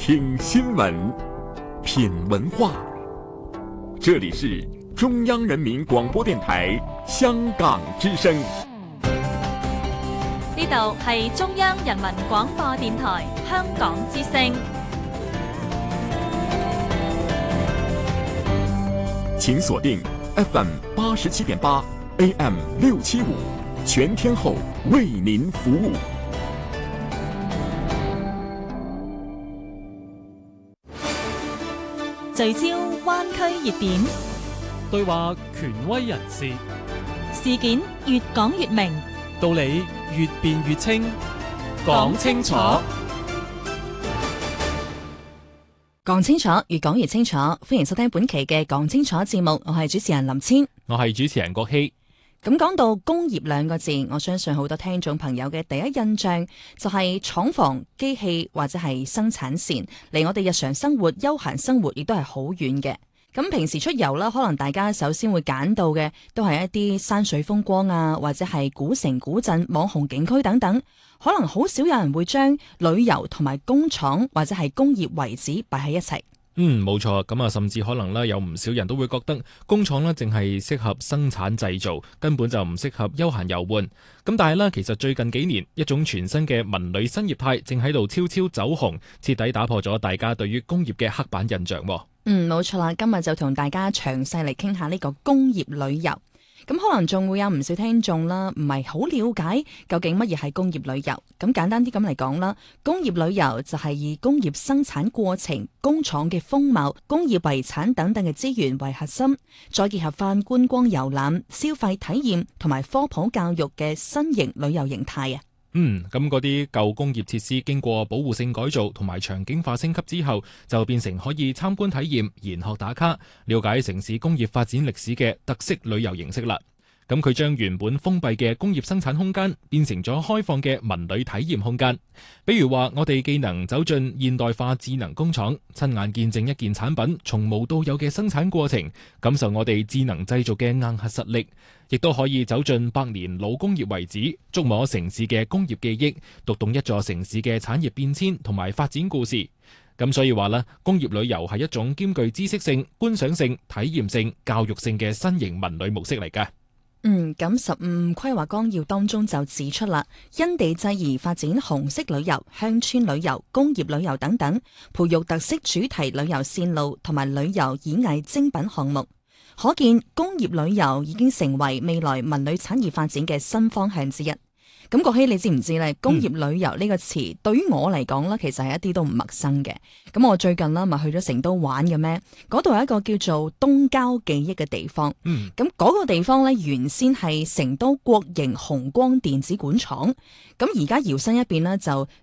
听新闻，品文化。这里是中央人民广播电台香港之声。 呢度係中央人民廣播電台香港之聲。 請鎖定 FM 87.8 AM 675，全天候為您服務。 聚焦灣區熱點， 對話權威人士， 事件越講越明， 道理越辯越清，講清楚。 講清楚，越講越清楚。歡迎收聽本期嘅講清楚節目，我係主持人林千， 我係主持人郭希。 咁講到工業兩個字，我相信好多聽眾朋友嘅第一印象就係廠房、機器或者係生產線，離我哋日常生活、休閒生活亦都係好遠嘅。咁平時出遊啦，可能大家首先會揀到嘅都係一啲山水風光啊，或者係古城古鎮、網紅景區等等。可能好少有人會將旅遊同埋工廠或者係工業遺址擺喺一齊。 冇錯，咁啊，甚至可能咧有唔少人都會覺得工廠咧淨係適合生產製造，根本就唔適合休閒遊玩。咁但係咧，其實最近幾年一種全新嘅文旅新業態正喺度悄悄走紅，徹底打破咗大家對於工業嘅刻板印象。 冇錯啦，今日就同大家詳細嚟傾下呢個工業旅遊。咁可能仲會有唔少聽眾啦，唔係好了解究竟乜嘢係工業旅遊。咁簡單啲咁嚟講啦，工業旅遊就係以工業生產過程、工廠嘅風貌、工業遺產等等嘅資源為核心，再結合翻觀光遊覽、消費體驗同埋科普教育嘅新型旅遊形態啊。 咁嗰啲舊工業設施經過保護性改造同埋場景化升級之後，就變成可以參觀體驗、研學打卡、了解城市工業發展歷史嘅特色旅遊形式啦。咁佢將原本封閉嘅工業生產空間變成咗開放嘅文旅體驗空間。比如話，我哋既能走進現代化智能工廠，親眼見證一件產品從無到有嘅生產過程，感受我哋智能製造嘅硬核實力，亦都可以走進百年老工業遺址，觸摸城市嘅工業記憶，讀懂一座城市嘅產業變遷同埋發展故事。咁所以話啦，工業旅遊係一種兼具知識性、觀賞性、體驗性、教育性嘅新型文旅模式嚟㗎。 咁15規劃綱要當中就指出啦，因地制宜發展紅色旅遊、鄉村旅遊、工業旅遊等等，培育特色主題旅遊線路同埋旅遊演藝精品項目。可見工業旅遊已經成為未來文旅產業發展嘅新方向之一。咁國希，你知唔知咧？工業旅遊呢個詞對於我嚟講咧，其實係一啲都唔陌生嘅。咁我最近啦，咪去咗成都玩嘅咩？嗰度有一個叫做東郊記憶嘅地方。咁嗰個地方咧，原先係成都國營紅光電子管廠。咁而家搖身一變呢，就